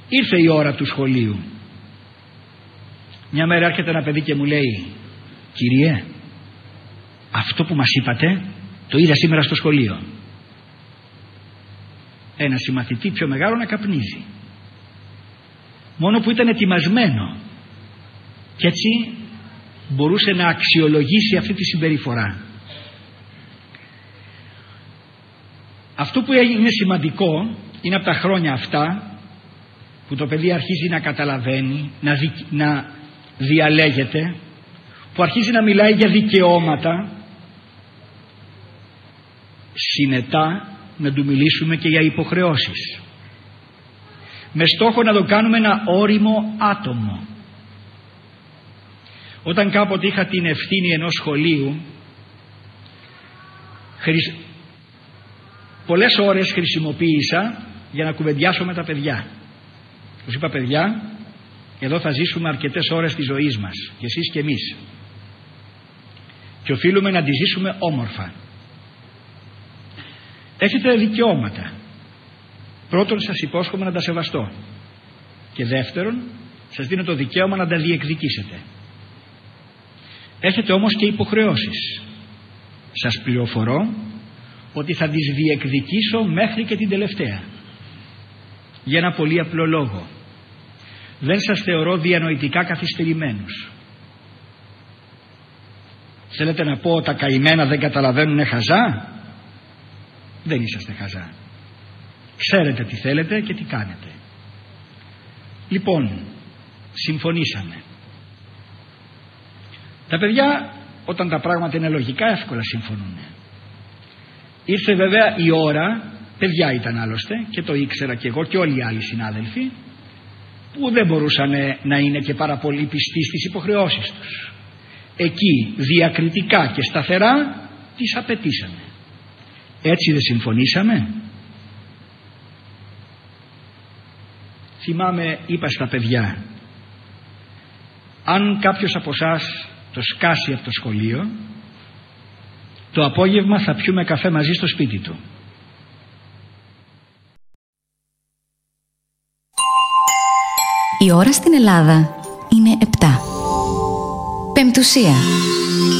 Ήρθε η ώρα του σχολείου. Μια μέρα έρχεται ένα παιδί και μου λέει: «Κύριε, αυτό που μας είπατε το είδα σήμερα στο σχολείο». Ένα συμμαθητή πιο μεγάλο να καπνίζει, μόνο που ήταν ετοιμασμένο και έτσι μπορούσε να αξιολογήσει αυτή τη συμπεριφορά. Αυτό που είναι σημαντικό είναι από τα χρόνια αυτά που το παιδί αρχίζει να καταλαβαίνει, να διαλέγεται, που αρχίζει να μιλάει για δικαιώματα, συνετά να του μιλήσουμε και για υποχρεώσεις, με στόχο να το κάνουμε ένα ώριμο άτομο. Όταν κάποτε είχα την ευθύνη ενός σχολείου, πολλές ώρες χρησιμοποίησα για να κουβεντιάσω με τα παιδιά. Τους είπα: παιδιά, εδώ θα ζήσουμε αρκετές ώρες της ζωής μας, και εσείς και εμείς, και οφείλουμε να τη ζήσουμε όμορφα. Έχετε δικαιώματα. Πρώτον, σας υπόσχομαι να τα σεβαστώ, και δεύτερον, σας δίνω το δικαίωμα να τα διεκδικήσετε. Έχετε όμως και υποχρεώσεις. Σας πληροφορώ ότι θα τις διεκδικήσω μέχρι και την τελευταία, για ένα πολύ απλό λόγο: δεν σας θεωρώ διανοητικά καθυστερημένους. Θέλετε να πω τα καημένα δεν καταλαβαίνουν χαζά? Δεν είσαστε χαζά. Ξέρετε τι θέλετε και τι κάνετε. Λοιπόν, συμφωνήσαμε. Τα παιδιά, όταν τα πράγματα είναι λογικά, εύκολα συμφωνούν. Ήρθε βέβαια η ώρα, παιδιά ήταν άλλωστε, και το ήξερα και εγώ και όλοι οι άλλοι συνάδελφοι, που δεν μπορούσαν να είναι και πάρα πολύ πιστοί στις υποχρεώσεις τους. Εκεί διακριτικά και σταθερά τις απαιτήσαμε. Έτσι δεν συμφωνήσαμε? Θυμάμαι, είπα στα παιδιά: αν κάποιος από εσάς το σκάσει από το σχολείο, το απόγευμα θα πιούμε καφέ μαζί στο σπίτι του. Η ώρα στην Ελλάδα είναι 7. Πεμπτουσία.